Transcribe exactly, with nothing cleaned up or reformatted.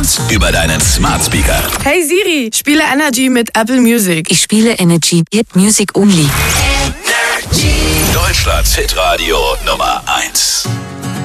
Über deinen Smart Speaker. Hey Siri, spiele Energy mit Apple Music. Ich spiele Energy, Hit Music Only. Deutschlands Hitradio Nummer eins.